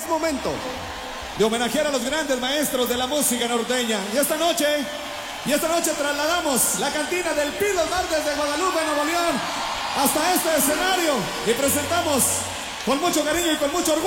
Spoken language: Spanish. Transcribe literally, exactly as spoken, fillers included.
Es momento de homenajear a los grandes maestros de la música norteña. Y esta noche, y esta noche trasladamos la cantina del Pilos Bar desde Guadalupe, Nuevo León, hasta este escenario y presentamos con mucho cariño y con mucho orgullo